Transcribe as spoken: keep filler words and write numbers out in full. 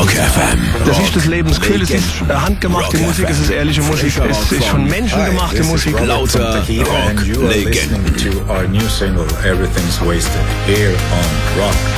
Rock F M. Das ist das Lebensgefühl, es ist handgemachte Rock Musik, F M. es ist ehrliche Musik, es ist von Menschen gemachte Musik. Lauter Rock-Legenden. To our new single, Everything's Wasted, here on Rock